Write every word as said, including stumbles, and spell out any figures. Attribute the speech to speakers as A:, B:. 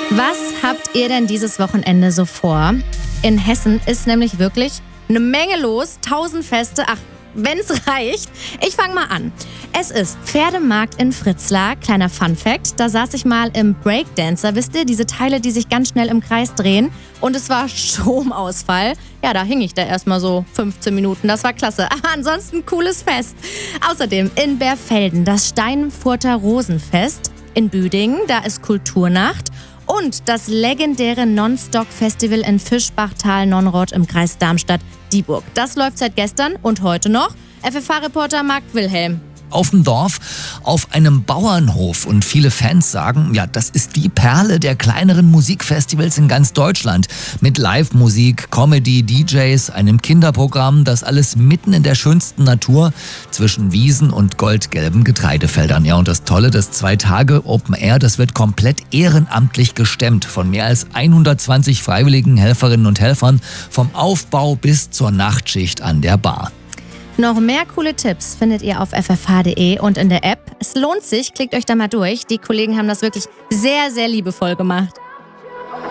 A: Was habt ihr denn dieses Wochenende so vor? In Hessen ist nämlich wirklich eine Menge los, tausend Feste, ach, wenn's reicht. Ich fange mal an. Es ist Pferdemarkt in Fritzlar, kleiner Funfact. Da saß ich mal im Breakdancer, wisst ihr, diese Teile, die sich ganz schnell im Kreis drehen. Und es war Stromausfall. Ja, da hing ich da erstmal so fünfzehn Minuten, das war klasse. Aber ansonsten cooles Fest. Außerdem in Bärfelden das Steinfurter Rosenfest. In Büdingen, da ist Kulturnacht. Und das legendäre Non-Stop-Festival in Fischbachtal-Nonnroth im Kreis Darmstadt-Dieburg. Das läuft seit gestern und heute noch. F F H-Reporter Marc Wilhelm.
B: Auf dem Dorf, auf einem Bauernhof. Und viele Fans sagen, ja, das ist die Perle der kleineren Musikfestivals in ganz Deutschland. Mit Live-Musik, Comedy, D Js, einem Kinderprogramm, das alles mitten in der schönsten Natur zwischen Wiesen und goldgelben Getreidefeldern. Ja, und das Tolle, das zwei Tage Open Air, das wird komplett ehrenamtlich gestemmt von mehr als hundertzwanzig freiwilligen Helferinnen und Helfern vom Aufbau bis zur Nachtschicht an der Bar.
A: Noch mehr coole Tipps findet ihr auf f f h punkt d e und in der App. Es lohnt sich, klickt euch da mal durch. Die Kollegen haben das wirklich sehr, sehr liebevoll gemacht.